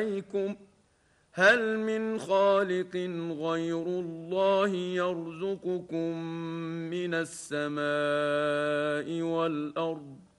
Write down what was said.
عليكم هل من خالق غير الله يرزقكم من السماء والأرض